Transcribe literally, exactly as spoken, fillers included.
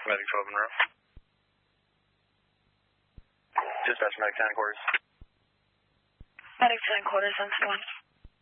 Medic twelve Monroe. Dispatch Medic ten quarters. Medic ten quarters, on one.